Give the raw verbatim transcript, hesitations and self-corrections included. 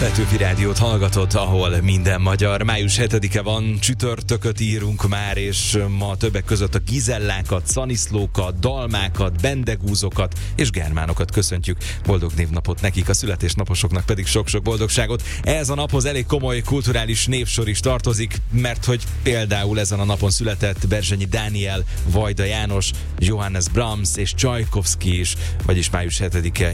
Petőfi Rádiót hallgatod, ahol minden magyar. május hetedike van, csütörtököt írunk már, és ma többek között a gizellákat, szaniszlókat, dalmákat, bendegúzokat és germánokat köszöntjük. Boldog névnapot nekik, a születésnaposoknak pedig sok-sok boldogságot. Ez a naphoz elég komoly kulturális névsor is tartozik, mert hogy például ezen a napon született Berzsenyi Dániel, Vajda János, Johannes Brahms és Csajkovszky is, vagyis május hetedike